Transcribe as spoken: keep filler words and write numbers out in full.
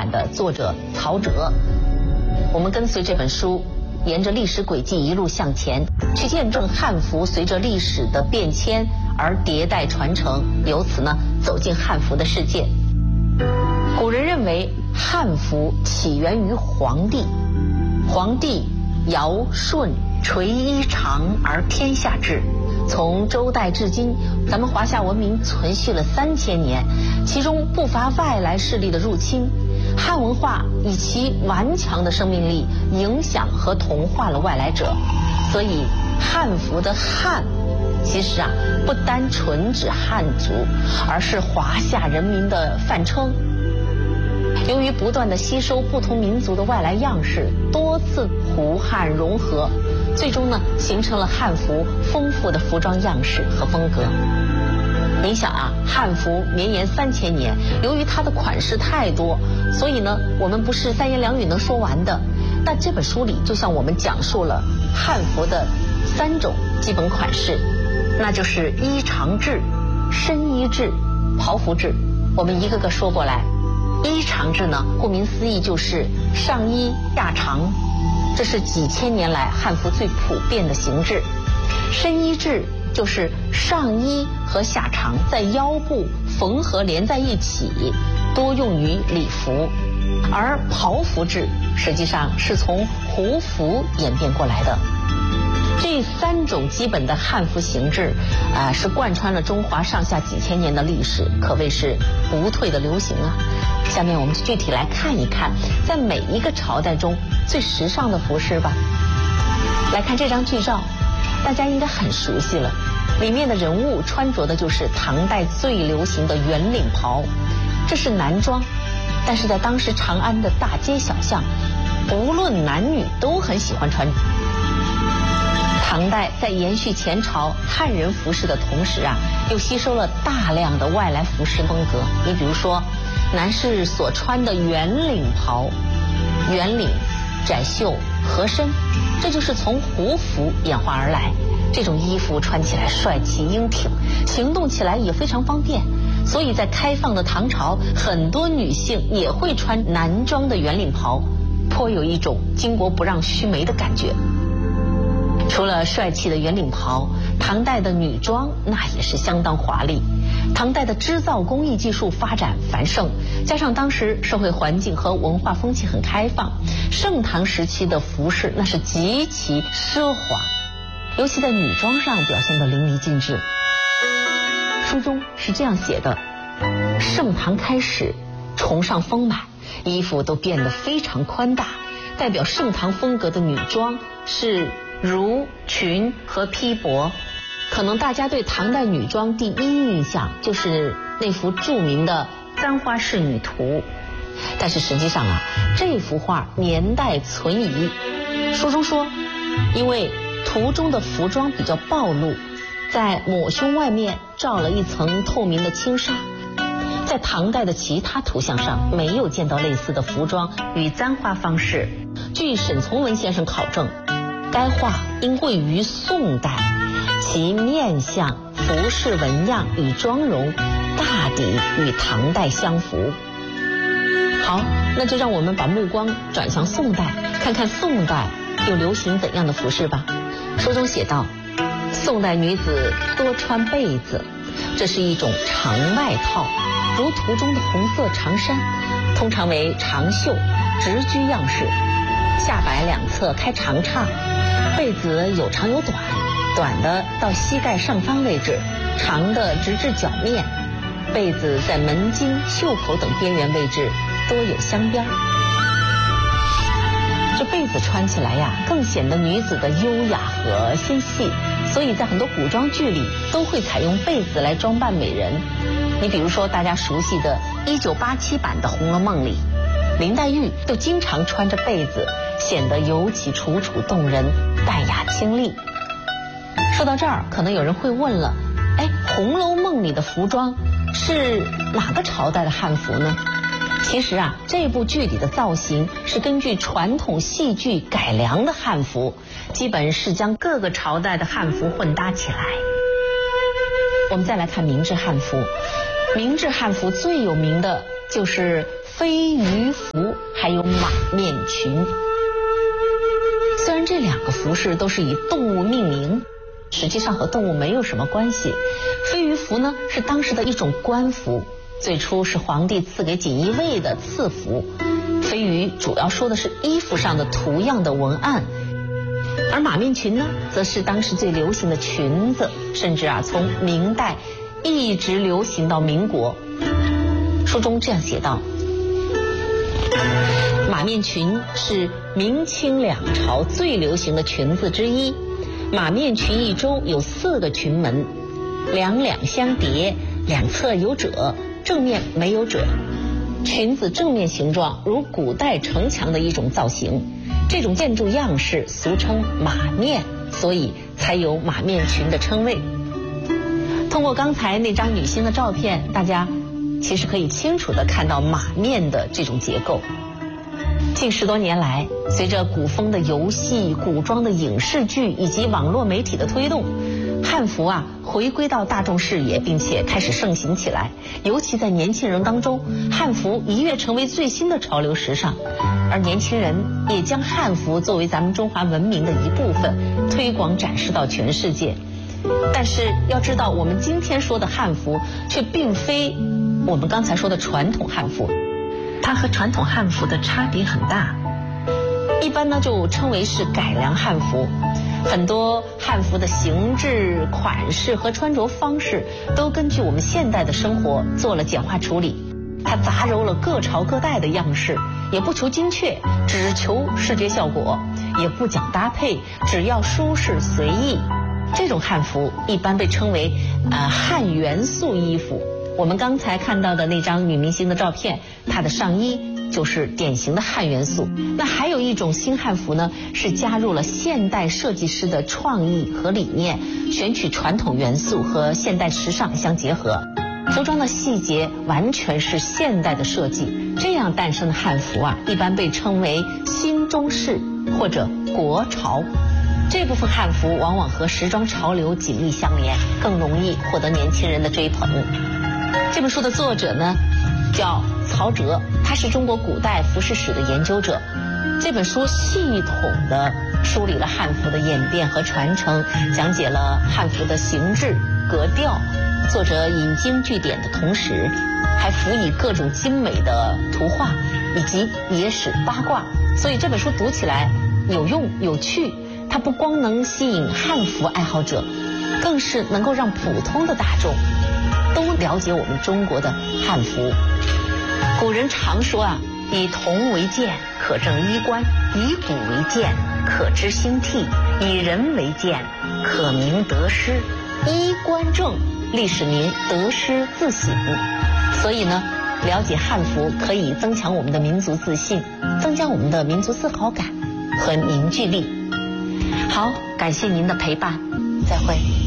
版的作者曹哲。我们跟随这本书，沿着历史轨迹一路向前，去见证汉服随着历史的变迁而迭代传承，由此呢走进汉服的世界。古人认为汉服起源于黄帝，黄帝尧舜垂衣长而天下治。从周代至今，咱们华夏文明存续了三千年，其中不乏外来势力的入侵。汉文化以其顽强的生命力影响和同化了外来者，所以汉服的汉其实啊不单纯指汉族，而是华夏人民的泛称。由于不断的吸收不同民族的外来样式，多次胡汉融合，最终呢形成了汉服丰富的服装样式和风格。您想啊，汉服绵延三千年，由于它的款式太多，所以呢我们不是三言两语能说完的。但这本书里就向我们讲述了汉服的三种基本款式，那就是衣长制、身衣制、袍服制。我们一个个说过来。衣长制呢，顾名思义就是上衣下长，这是几千年来汉服最普遍的形制。身衣制就是上衣和下长在腰部缝合连在一起，多用于礼服。而袍服制实际上是从胡服演变过来的。这三种基本的汉服形制啊、呃，是贯穿了中华上下几千年的历史，可谓是不退的流行啊。下面我们具体来看一看，在每一个朝代中最时尚的服饰吧。来看这张剧照，大家应该很熟悉了，里面的人物穿着的就是唐代最流行的圆领袍，这是男装，但是在当时长安的大街小巷，无论男女都很喜欢穿。唐代在延续前朝汉人服饰的同时啊，又吸收了大量的外来服饰风格。你比如说，男士所穿的圆领袍，圆领、窄袖、合身，这就是从胡服演化而来。这种衣服穿起来帅气英挺，行动起来也非常方便，所以在开放的唐朝，很多女性也会穿男装的圆领袍，颇有一种巾帼不让须眉的感觉。除了帅气的圆领袍，唐代的女装那也是相当华丽。唐代的织造工艺技术发展繁盛，加上当时社会环境和文化风气很开放，盛唐时期的服饰那是极其奢华，尤其在女装上表现得淋漓尽致。书中是这样写的：盛唐开始，崇尚丰满，衣服都变得非常宽大，代表盛唐风格的女装是襦、裙和披帛。可能大家对唐代女装第一印象就是那幅著名的《簪花仕女图》，但是实际上啊，这幅画年代存疑。书中说，因为图中的服装比较暴露，在抹胸外面罩了一层透明的轻纱，在唐代的其他图像上没有见到类似的服装与簪花方式。据沈从文先生考证，该画应绘于宋代，其面相、服饰纹样与妆容大抵与唐代相符。好，那就让我们把目光转向宋代，看看宋代又流行怎样的服饰吧。书中写道，宋代女子多穿被子，这是一种长外套，如图中的红色长衫，通常为长袖直裾样式，下摆两侧开长叉，被子有长有短，短的到膝盖上方位置，长的直至脚面。被子在门襟、袖口等边缘位置多有镶边。这被子穿起来呀，更显得女子的优雅和纤细，所以在很多古装剧里都会采用被子来装扮美人。你比如说大家熟悉的一九八七版的《红楼梦》里，林黛玉就经常穿着被子，显得尤其楚楚动人，淡雅清丽。说到这儿，可能有人会问了，哎，《红楼梦》里的服装是哪个朝代的汉服呢？其实啊，这部剧里的造型是根据传统戏剧改良的汉服，基本是将各个朝代的汉服混搭起来。我们再来看明制汉服。明制汉服最有名的就是飞鱼服，还有马面裙。虽然这两个服饰都是以动物命名，实际上和动物没有什么关系。飞鱼服呢是当时的一种官服，最初是皇帝赐给锦衣卫的赐服。飞鱼主要说的是衣服上的图样的文案，而马面裙呢，则是当时最流行的裙子，甚至啊从明代一直流行到民国。书中这样写道：马面裙是明清两朝最流行的裙子之一。马面裙一周有四个裙门，两两相叠，两侧有褶，正面没有褶。裙子正面形状如古代城墙的一种造型，这种建筑样式俗称马面，所以才有马面裙的称谓。通过刚才那张女星的照片，大家其实可以清楚地看到马面的这种结构。近十多年来，随着古风的游戏、古装的影视剧以及网络媒体的推动，汉服啊回归到大众视野，并且开始盛行起来。尤其在年轻人当中，汉服一跃成为最新的潮流时尚，而年轻人也将汉服作为咱们中华文明的一部分，推广展示到全世界。但是要知道，我们今天说的汉服却并非我们刚才说的传统汉服，它和传统汉服的差别很大。一般呢就称为是改良汉服，很多汉服的形制、款式和穿着方式都根据我们现代的生活做了简化处理。它杂糅了各朝各代的样式，也不求精确，只求视觉效果，也不讲搭配，只要舒适随意。这种汉服一般被称为呃汉元素衣服。我们刚才看到的那张女明星的照片，她的上衣就是典型的汉元素。那还有一种新汉服呢，是加入了现代设计师的创意和理念，选取传统元素和现代时尚相结合，服装的细节完全是现代的设计。这样诞生的汉服啊，一般被称为新中式或者国潮。这部分汉服往往和时装潮流紧密相连，更容易获得年轻人的追捧。这本书的作者呢叫曹哲，他是中国古代服饰史的研究者。这本书系统地梳理了汉服的演变和传承，讲解了汉服的形制、格调。作者引经据典的同时，还辅以各种精美的图画以及野史八卦，所以这本书读起来有用有趣。它不光能吸引汉服爱好者，更是能够让普通的大众都了解我们中国的汉服。古人常说啊，以铜为鉴，可正衣冠；以古为鉴，可知兴替；以人为鉴，可明得失。衣冠正，历史名得失自省。所以呢，了解汉服可以增强我们的民族自信，增加我们的民族自豪感和凝聚力。好，感谢您的陪伴，再会。